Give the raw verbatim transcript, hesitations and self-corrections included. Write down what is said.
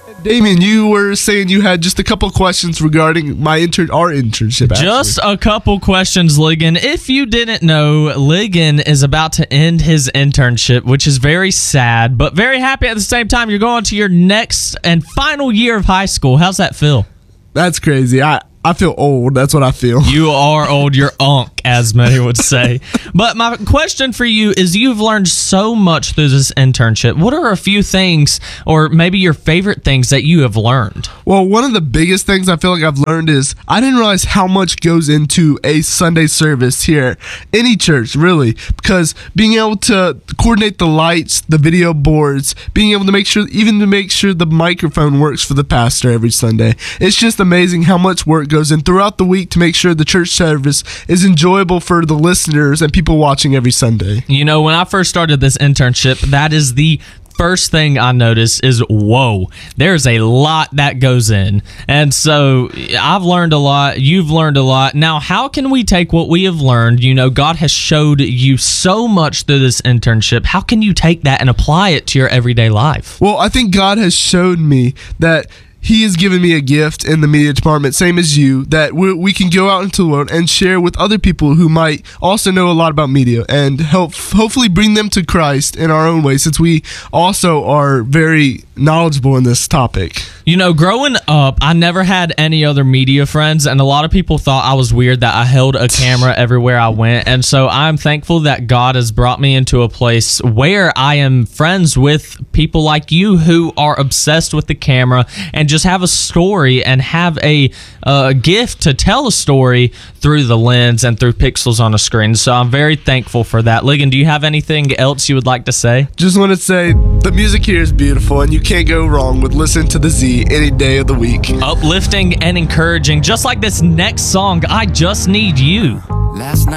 Damien, you were saying you had just a couple questions regarding my intern, our internship. Actually. Just a couple questions, Ligon. If you didn't know, Ligon is about to end his internship, which is very sad, but very happy at the same time. You're going to your next and final year of high school. How's that feel? That's crazy. I, I feel old. That's what I feel. You are old. You're unk, as many would say. But my question for you is, you've learned so much through this internship. What are a few things, or maybe your favorite things, that you have learned? Well, one of the biggest things I feel like I've learned is I didn't realize how much goes into a Sunday service here. Any church, really. Because being able to coordinate the lights, the video boards, being able to make sure, even to make sure the microphone works for the pastor every Sunday. It's just amazing how much work goes in throughout the week to make sure the church service is enjoyable for the listeners and people watching every Sunday. You know, when I first started this internship, that is the first thing I noticed is, whoa, there's a lot that goes in. And so I've learned a lot. You've learned a lot. Now, how can we take what we have learned? You know, God has showed you so much through this internship. How can you take that and apply it to your everyday life? Well, I think God has showed me that He has given me a gift in the media department, same as you, that we, we can go out into the world and share with other people who might also know a lot about media and help hopefully bring them to Christ in our own way, since we also are very knowledgeable in this topic. You know, growing up, I never had any other media friends, and a lot of people thought I was weird that I held a camera everywhere I went. And so I'm thankful that God has brought me into a place where I am friends with people like you who are obsessed with the camera and just have a story and have a uh, gift to tell a story through the lens and through pixels on a screen. So I'm very thankful for that. Ligon, do you have anything else you would like to say? Just want to say the music here is beautiful, and you can't go wrong with listening to the Z any day of the week. Uplifting and encouraging, just like this next song, I Just Need You. Last night